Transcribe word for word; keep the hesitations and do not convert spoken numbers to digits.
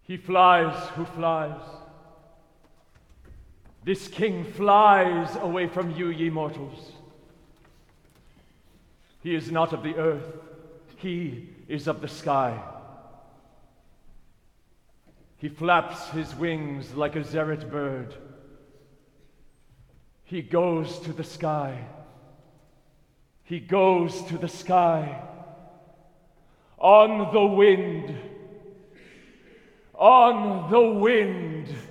He flies who flies. This king flies away from you, ye mortals. He is not of the earth. He is of the sky. He flaps his wings like a zerit bird. He goes to the sky. He goes to the sky. On the wind. On the wind.